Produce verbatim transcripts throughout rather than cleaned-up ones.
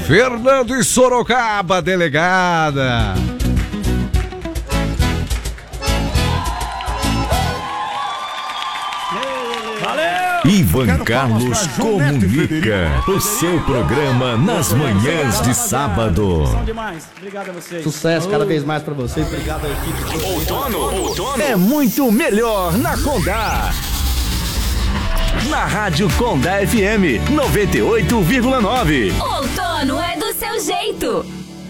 Fernando e Sorocaba, delegada. Ivan Carlos Comunica, o seu programa nas manhãs de sábado. Obrigado a vocês. Sucesso cada vez mais pra vocês. Obrigado à equipe. Outono, outono é muito melhor na Condá. Na Rádio Condá F M noventa e oito vírgula nove. Outono é do seu jeito.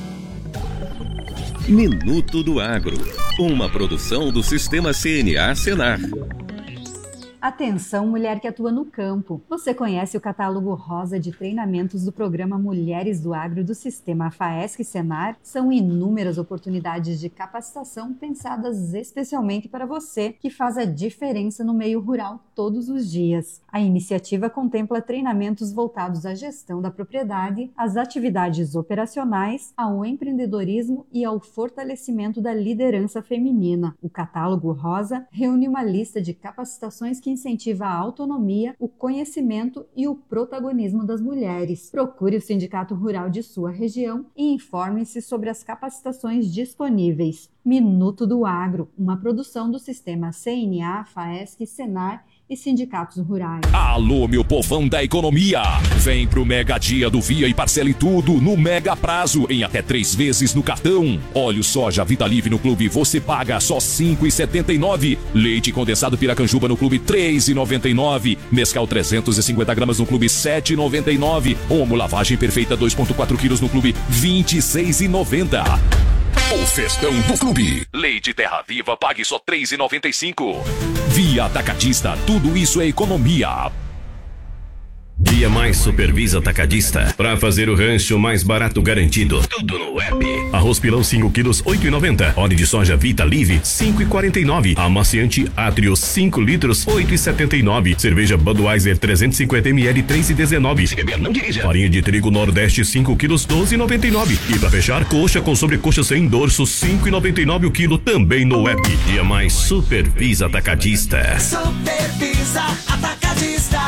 Minuto do Agro, uma produção do Sistema C N A Senar. Atenção, mulher que atua no campo. Você conhece o catálogo rosa de treinamentos do programa Mulheres do Agro do Sistema FAESC Senar? São inúmeras oportunidades de capacitação pensadas especialmente para você, que faz a diferença no meio rural todos os dias. A iniciativa contempla treinamentos voltados à gestão da propriedade, às atividades operacionais, ao empreendedorismo e ao fortalecimento da liderança feminina. O catálogo rosa reúne uma lista de capacitações que incentiva a autonomia, o conhecimento e o protagonismo das mulheres. Procure o sindicato rural de sua região e informe-se sobre as capacitações disponíveis. Minuto do Agro, uma produção do Sistema C N A, FAESC, Senar e sindicatos rurais. Alô, meu povão da economia! Vem pro Mega Dia do Via e parcele tudo no Mega Prazo, em até três vezes no cartão. Óleo soja Vita Livre no Clube você paga só cinco reais e setenta e nove centavos. Leite condensado Piracanjuba no Clube três reais e noventa e nove centavos. Mescal trezentos e cinquenta gramas no Clube sete reais e noventa e nove centavos. Omo lavagem perfeita dois vírgula quatro quilos no Clube vinte e seis reais e noventa centavos. O festão do Clube. Leite Terra Viva, pague só três reais e noventa e cinco centavos. Via Atacadista, tudo isso é economia. Dia Mais Supervisa Atacadista. Pra fazer o rancho mais barato garantido. Tudo no app. Arroz pilão cinco quilos, oito reais e noventa centavos. Óleo de soja Vita Livre, cinco reais e quarenta e nove centavos. Amaciante Atrio, cinco litros, oito reais e setenta e nove centavos. Cerveja Budweiser, trezentos e cinquenta mililitros, três reais e dezenove centavos. Se beber, não dirija. Farinha de trigo Nordeste, cinco quilos, doze reais e noventa e nove centavos. E pra fechar, coxa com sobrecoxa sem dorso, cinco reais e noventa e nove centavos o quilo, também no app. Dia Mais Supervisa Atacadista. Supervisa Atacadista.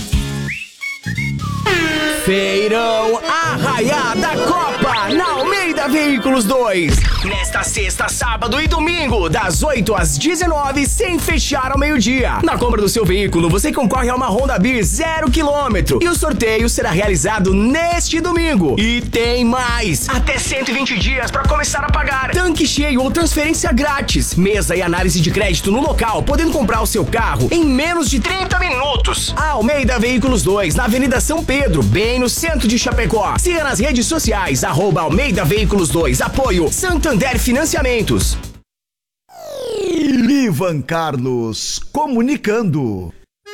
Feirão Arraiá da Copa na Almeida Veículos dois. Nesta sexta, sábado e domingo, das oito às dezenove, sem fechar ao meio-dia. Na compra do seu veículo, você concorre a uma Honda Beat zero quilômetro. E o sorteio será realizado neste domingo. E tem mais! Até cento e vinte dias para começar a pagar. Tanque cheio ou transferência grátis. Mesa e análise de crédito no local, podendo comprar o seu carro em menos de trinta minutos. A Almeida Veículos dois, na Avenida São Pedro, bem no centro de Chapecó. Siga nas redes sociais, arroba Almeida Veículos dois, apoio Santander Financiamentos. Ivan Carlos comunicando.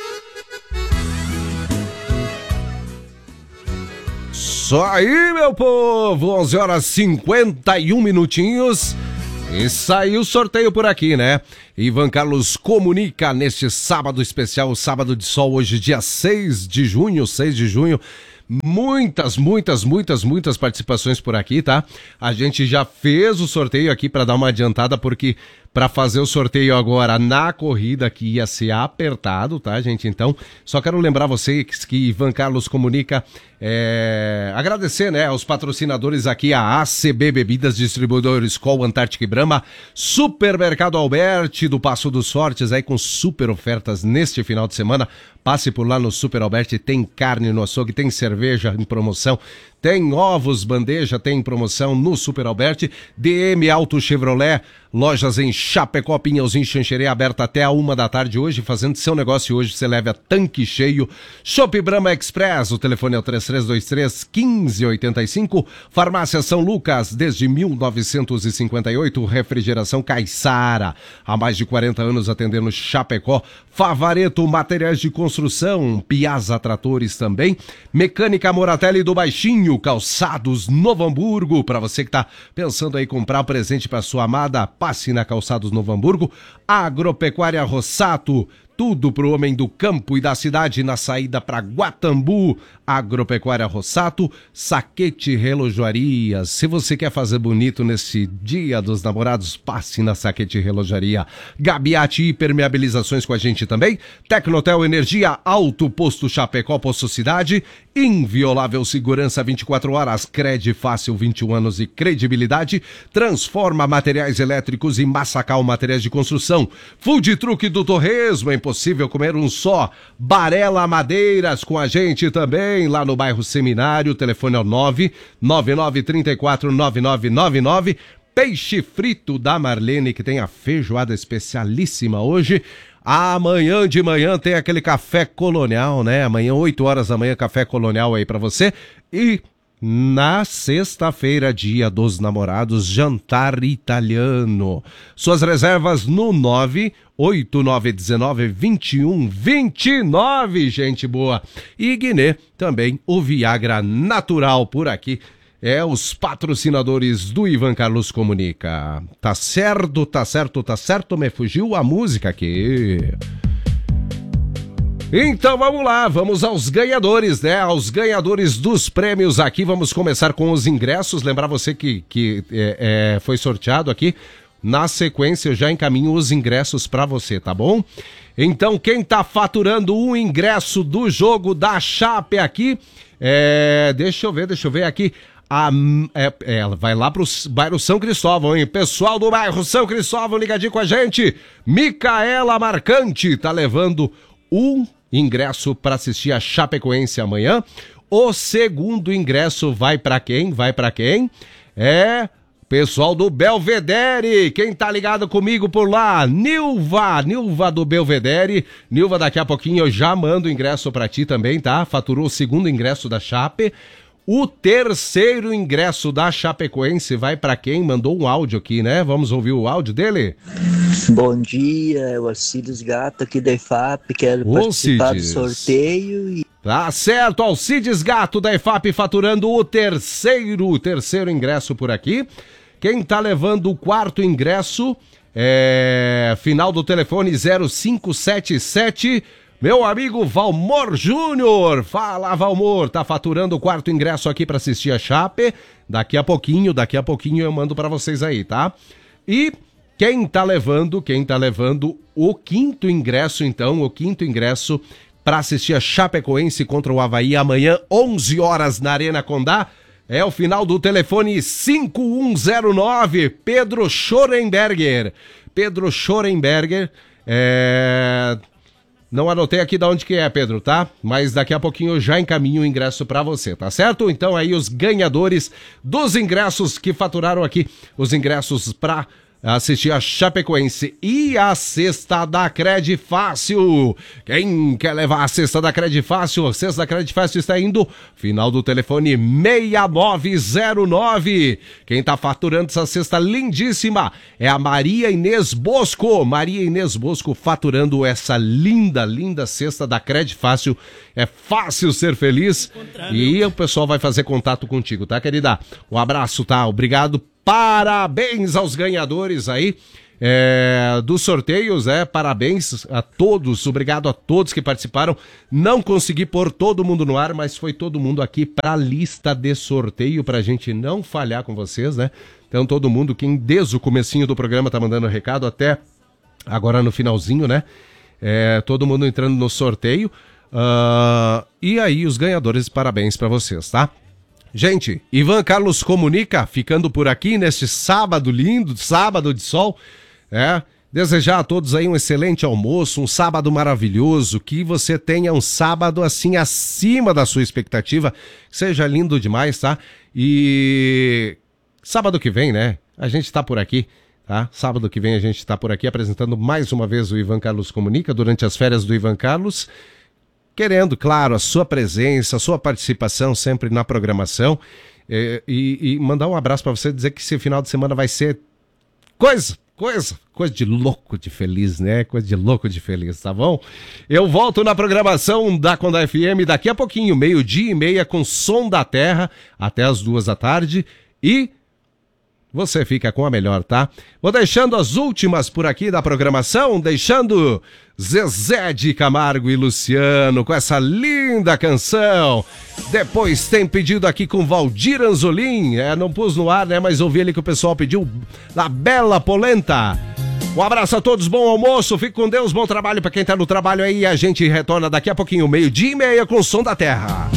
Isso aí, meu povo, onze horas e cinquenta e um minutinhos. E saiu o sorteio por aqui, né? Ivan Carlos comunica neste sábado especial, sábado de sol, hoje dia seis de junho, seis de junho. Muitas, muitas, muitas, muitas participações por aqui, tá? A gente já fez o sorteio aqui para dar uma adiantada, porque para fazer o sorteio agora na corrida que ia ser apertado, tá, gente? Então, só quero lembrar vocês que Ivan Carlos comunica, é, agradecer, né, aos patrocinadores aqui, a A C B Bebidas, Distribuidores Skol, Antártica e Brahma, Supermercado Alberti do Passo dos Fortes, aí com super ofertas neste final de semana. Passe por lá no Super Alberti, tem carne no açougue, tem cerveja em promoção, tem ovos bandeja, tem promoção no Super Alberti. D M Auto Chevrolet, lojas em Chapecó, Pinhalzinho, Xanxerê, aberta até a uma da tarde hoje, fazendo seu negócio hoje, você leva tanque cheio. Shop Brahma Express, o telefone é o três três dois três, um cinco oito cinco. Farmácia São Lucas, desde mil novecentos e cinquenta e oito, Refrigeração Caiçara, há mais de quarenta anos atendendo Chapecó. Favareto Materiais de Construção, Piazza Tratores também. Mecânica Moratelli do Baixinho, Calçados Novo Hamburgo, para você que tá pensando aí comprar presente para sua amada, passe na Calçados Novo Hamburgo. Agropecuária Rossato, tudo pro homem do campo e da cidade, na saída para Guatambu. Agropecuária Rossato, Saquete Relojoaria. Se você quer fazer bonito nesse Dia dos Namorados, passe na Saquete Relojaria. Gabiati Hipermeabilizações com a gente também. Tecnotel Energia, Alto Posto Chapecó, Posto Cidade. Inviolável Segurança vinte e quatro horas, Cred Fácil vinte e um anos e credibilidade. Transforma Materiais Elétricos e Massacal Materiais de Construção. Food Truck do Torresmo, é impossível comer um só. Barela Madeiras com a gente também. Lá no bairro Seminário, o telefone é o nove nove nove três quatro nove nove nove nove. Peixe frito da Marlene, que tem a feijoada especialíssima hoje. Amanhã de manhã tem aquele café colonial, né? Amanhã, oito horas da manhã, café colonial aí pra você. E na sexta-feira, dia dos namorados, jantar italiano. Suas reservas no nove oito nove um nove dois um dois nove, gente boa. E Guiné, também o Viagra Natural por aqui. É os patrocinadores do Ivan Carlos Comunica. Tá certo, tá certo, tá certo, me fugiu a música aqui. Então vamos lá, vamos aos ganhadores, né? Aos ganhadores dos prêmios aqui. Vamos começar com os ingressos. Lembrar você que, que é, é, foi sorteado aqui. Na sequência eu já encaminho os ingressos para você, tá bom? Então quem tá faturando o ingresso do jogo da Chape aqui, é... deixa eu ver, deixa eu ver aqui. A, é, é, vai lá pro bairro São Cristóvão, hein? Pessoal do bairro São Cristóvão, ligadinho com a gente. Micaela Marcante tá levando um ingresso para assistir a Chapecoense amanhã. O segundo ingresso vai para quem? Vai para quem? É pessoal do Belvedere. Quem tá ligado comigo por lá? Nilva, Nilva do Belvedere. Nilva, daqui a pouquinho eu já mando o ingresso para ti também, tá? Faturou o segundo ingresso da Chape. O terceiro ingresso da Chapecoense vai para quem? Mandou um áudio aqui, né? Vamos ouvir o áudio dele? Bom dia, é o Alcides Gato aqui da E F A P, quero Ô, participar Cides. do sorteio. E... Tá certo, Alcides Gato da E F A P faturando o terceiro, o terceiro ingresso por aqui. Quem tá levando o quarto ingresso é final do telefone zero cinco sete sete. Meu amigo Valmor Júnior. Fala, Valmor, tá faturando o quarto ingresso aqui para assistir a Chape. Daqui a pouquinho, daqui a pouquinho eu mando para vocês aí, tá? E quem tá levando, quem tá levando o quinto ingresso então, o quinto ingresso para assistir a Chapecoense contra o Avaí amanhã, onze horas na Arena Condá, é o final do telefone cinco um zero nove, Pedro Schorenberger. Pedro Schorenberger, é... Não anotei aqui de onde que é, Pedro, tá? Mas daqui a pouquinho eu já encaminho o ingresso pra você, tá certo? Então aí os ganhadores dos ingressos que faturaram aqui, os ingressos pra assistir a Chapecoense e a cesta da Cred Fácil. Quem quer levar a cesta da Cred Fácil? A cesta da Cred Fácil está indo, final do telefone seis nove zero nove. Quem tá faturando essa cesta lindíssima é a Maria Inês Bosco. Maria Inês Bosco faturando essa linda, linda cesta da Cred Fácil. É fácil ser feliz e o pessoal vai fazer contato contigo, tá, querida? Um abraço, tá? Obrigado. Parabéns aos ganhadores aí é, dos sorteios, é, parabéns a todos, obrigado a todos que participaram. Não consegui pôr todo mundo no ar, mas foi todo mundo aqui para a lista de sorteio, pra gente não falhar com vocês, né? Então todo mundo, quem desde o comecinho do programa tá mandando recado até agora no finalzinho, né? É, todo mundo entrando no sorteio. Uh, e aí os ganhadores, parabéns para vocês, tá? Gente, Ivan Carlos Comunica, ficando por aqui neste sábado lindo, sábado de sol, é, desejar a todos aí um excelente almoço, um sábado maravilhoso, que você tenha um sábado assim acima da sua expectativa, seja lindo demais, tá? E sábado que vem, né, a gente tá por aqui, tá? Sábado que vem a gente tá por aqui apresentando mais uma vez o Ivan Carlos Comunica, durante as férias do Ivan Carlos, querendo, claro, a sua presença, a sua participação sempre na programação e, e, e mandar um abraço para você, dizer que esse final de semana vai ser coisa, coisa, coisa de louco de feliz, né? Coisa de louco de feliz, tá bom? Eu volto na programação da Condá F M daqui a pouquinho, meio-dia e meia com Som da Terra, até as duas da tarde e você fica com a melhor, tá? Vou deixando as últimas por aqui da programação, deixando Zezé de Camargo e Luciano com essa linda canção. Depois tem pedido aqui com Valdir Anzolim, é, não pus no ar, né, mas ouvi ali que o pessoal pediu La Bella Polenta. Um abraço a todos, bom almoço, fique com Deus, bom trabalho pra quem tá no trabalho aí, a gente retorna daqui a pouquinho, meio-dia e meia com o Som da Terra.